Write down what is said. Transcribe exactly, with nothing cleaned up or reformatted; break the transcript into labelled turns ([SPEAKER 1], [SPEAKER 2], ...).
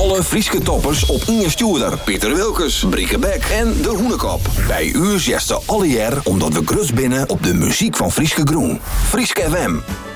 [SPEAKER 1] Alle Frieske toppers op Inge Stuurder, Pieter Wilkes, Brieke Beck en De Hoenekop. Bij u zesde alle jaar omdat we grus binnen op de muziek van Frieske Groen. Frieske F M.